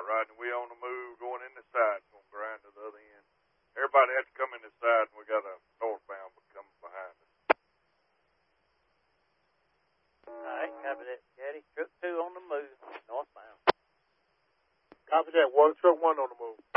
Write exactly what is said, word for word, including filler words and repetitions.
riding. We on the move, going in the side, going to grind to the other end. Everybody has to come in the side, and we got a northbound coming behind us. All right, copy that, Caddy. Truck two on the move, northbound. Copy that. Water truck one on the move.